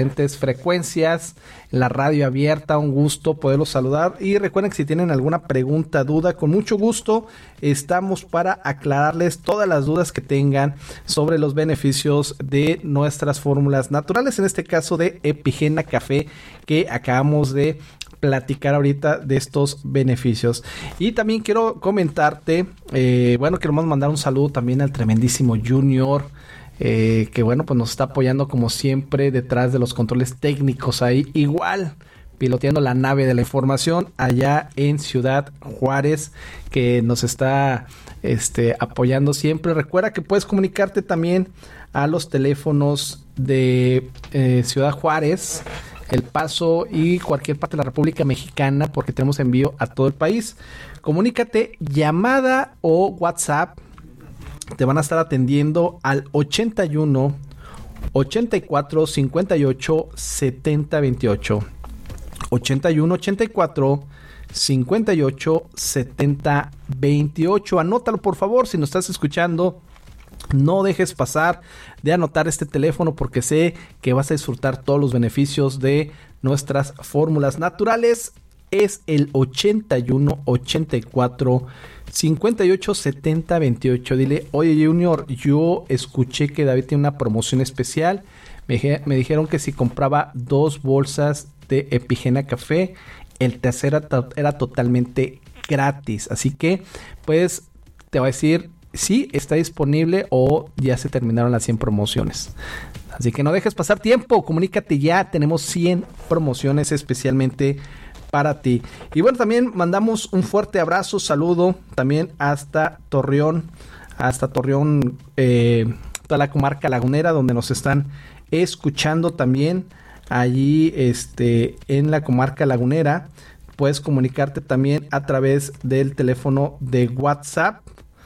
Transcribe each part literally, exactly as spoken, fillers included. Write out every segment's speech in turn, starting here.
diferentes frecuencias, la radio abierta, un gusto poderlos saludar. Y recuerden que si tienen alguna pregunta, duda, con mucho gusto estamos para aclararles todas las dudas que tengan sobre los beneficios de nuestras fórmulas naturales, en este caso de Epigena Café, que acabamos de platicar ahorita de estos beneficios. Y también quiero comentarte, eh, bueno, queremos mandar un saludo también al tremendísimo Junior, eh, que bueno, pues nos está apoyando como siempre detrás de los controles técnicos ahí, igual piloteando la nave de la información allá en Ciudad Juárez, que nos está este, apoyando siempre. Recuerda que puedes comunicarte también a los teléfonos de eh, Ciudad Juárez, El Paso y cualquier parte de la República Mexicana, porque tenemos envío a todo el país. Comunícate, llamada o WhatsApp. Te van a estar atendiendo al ochenta y uno, ochenta y cuatro, cincuenta y ocho, setenta veintiocho. ochenta y uno, ochenta y cuatro, cincuenta y ocho, setenta veintiocho. Anótalo, por favor, si nos estás escuchando. No dejes pasar de anotar este teléfono, porque sé que vas a disfrutar todos los beneficios de nuestras fórmulas naturales. Es el ochenta y uno, ochenta y cuatro, cincuenta y ocho, setenta veintiocho. Dile: oye Junior, yo escuché que David tiene una promoción especial. Me, me dijeron que si compraba dos bolsas de Epigena Café, el tercero era, era totalmente gratis. Así que pues te va a decir si está disponible o ya se terminaron las cien promociones. Así que no dejes pasar tiempo, comunícate ya, tenemos cien promociones especialmente para ti. Y bueno, también mandamos un fuerte abrazo, saludo también hasta Torreón, hasta Torreón, eh, toda la comarca lagunera, donde nos están escuchando también allí este, en la comarca lagunera. Puedes comunicarte también a través del teléfono de WhatsApp.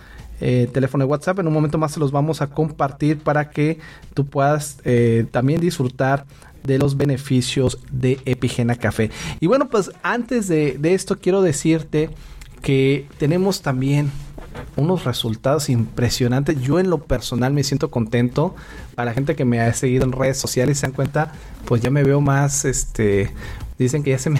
Eh, teléfono de WhatsApp, en un momento más se los vamos a compartir para que tú puedas eh, también disfrutar de los beneficios de Epigena Café. Y bueno, pues antes de, de esto quiero decirte que tenemos también unos resultados impresionantes. Yo en lo personal me siento contento. Para la gente que me ha seguido en redes sociales, se dan cuenta, pues ya me veo más, este, dicen que ya se me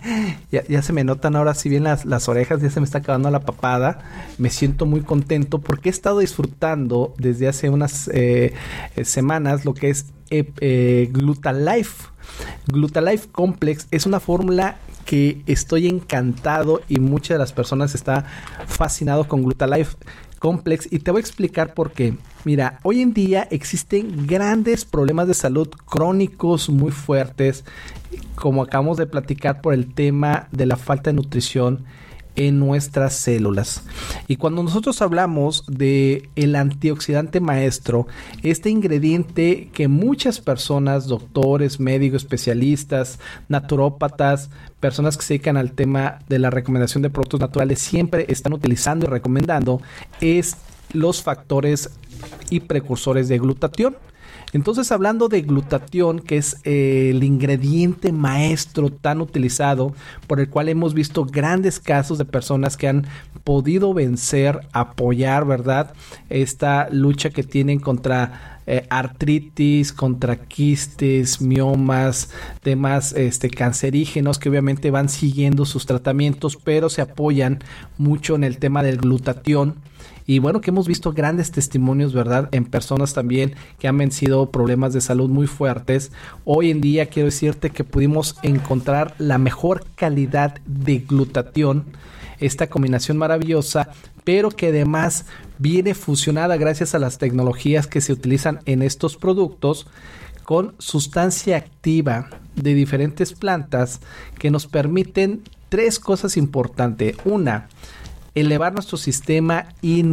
ya, ya se me notan ahora sí bien las, las orejas, ya se me está acabando la papada. Me siento muy contento porque he estado disfrutando desde hace unas eh, semanas lo que es eh, eh, Glutalife. Glutalife Complex es una fórmula que estoy encantado y muchas de las personas están fascinados con Glutalife Complex, y te voy a explicar por qué. Mira, hoy en día existen grandes problemas de salud crónicos muy fuertes, como acabamos de platicar, por el tema de la falta de nutrición en nuestras células. Y cuando nosotros hablamos de el antioxidante maestro, este ingrediente que muchas personas, doctores, médicos, especialistas, naturópatas, personas que se dedican al tema de la recomendación de productos naturales siempre están utilizando y recomendando, es los factores y precursores de glutatión. Entonces, hablando de glutatión, que es eh, el ingrediente maestro tan utilizado, por el cual hemos visto grandes casos de personas que han podido vencer, apoyar, ¿verdad?, esta lucha que tienen contra eh, artritis, contra quistes, miomas, temas este, cancerígenos, que obviamente van siguiendo sus tratamientos, pero se apoyan mucho en el tema del glutatión. Y bueno, que hemos visto grandes testimonios, ¿verdad?, en personas también que han vencido problemas de salud muy fuertes. Hoy en día quiero decirte que pudimos encontrar la mejor calidad de glutatión, esta combinación maravillosa, pero que además viene fusionada gracias a las tecnologías que se utilizan en estos productos con sustancia activa de diferentes plantas que nos permiten tres cosas importantes. Una, elevar nuestro sistema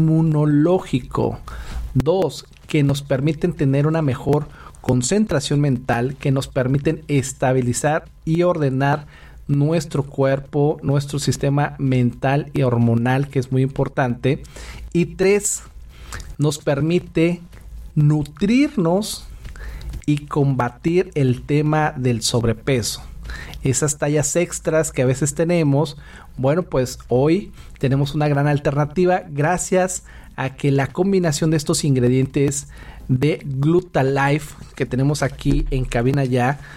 inmunológico. Dos, que nos permiten tener una mejor concentración mental, que nos permiten estabilizar y ordenar nuestro cuerpo, nuestro sistema mental y hormonal, que es muy importante. Y tres, nos permite nutrirnos y combatir el tema del sobrepeso. Esas tallas extras que a veces tenemos, bueno, pues hoy tenemos una gran alternativa gracias a que la combinación de estos ingredientes de Glutalife que tenemos aquí en cabina ya